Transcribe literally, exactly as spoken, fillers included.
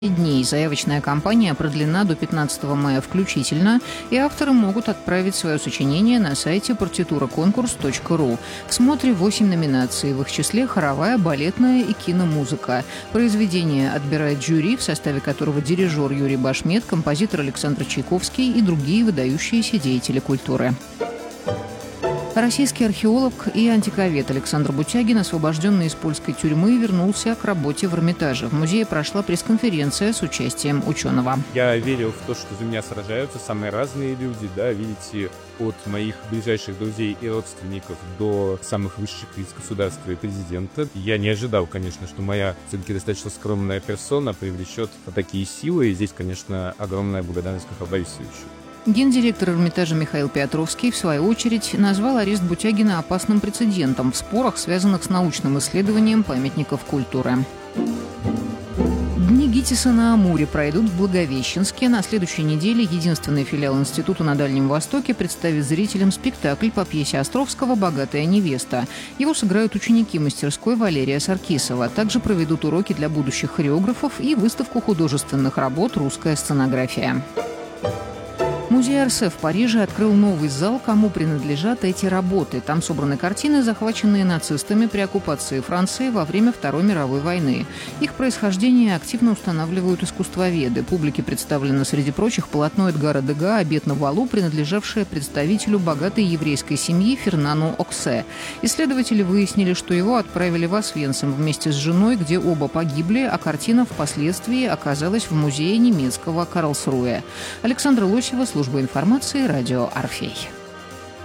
дней. Заявочная кампания продлена до пятнадцатого мая включительно, и авторы могут отправить свое сочинение на сайте партитураконкурс точка ру. В смотре восемь номинаций, в их числе хоровая, балетная и киномузыка. Произведение отбирает жюри, в составе которого дирижер Юрий Башмет, композитор Александр Чайковский и другие выдающиеся деятели культуры. Российский археолог и антиковед Александр Бутягин, освобожденный из польской тюрьмы, вернулся к работе в Эрмитаже. В музее прошла пресс-конференция с участием ученого. Я верил в то, что за меня сражаются самые разные люди, да, видите, от моих ближайших друзей и родственников до самых высших лиц государства и президента. Я не ожидал, конечно, что моя все-таки достаточно скромная персона привлечет такие силы, и здесь, конечно, огромная благодарность Михаилу Борисовичу. Гендиректор Эрмитажа Михаил Петровский, в свою очередь, назвал арест Бутягина опасным прецедентом в спорах, связанных с научным исследованием памятников культуры. Дни ГИТИСа на Амуре пройдут в Благовещенске. На следующей неделе единственный филиал института на Дальнем Востоке представит зрителям спектакль по пьесе Островского «Богатая невеста». Его сыграют ученики мастерской Валерия Саркисова. Также проведут уроки для будущих хореографов и выставку художественных работ «Русская сценография». Музей Орсе в Париже открыл новый зал, кому принадлежат эти работы. Там собраны картины, захваченные нацистами при оккупации Франции во время Второй мировой войны. Их происхождение активно устанавливают искусствоведы. Публике представлено, среди прочих, полотно Эдгара Дега «Обед на балу», принадлежавшее представителю богатой еврейской семьи Фернану Оксе. Исследователи выяснили, что его отправили в Освенцим вместе с женой, где оба погибли, а картина впоследствии оказалась в музее немецкого Карлсруэ. Александра Лосева, служба информации, радио «Орфей».